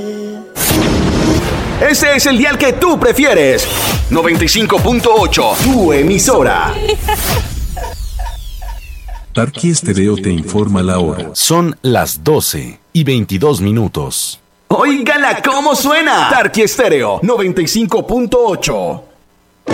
Ese es el dial que tú prefieres. 95.8, tu emisora. Tarqui Stereo te informa la hora. Son las 12:22. ¡Óigala cómo suena! Tarqui Stereo 95.8.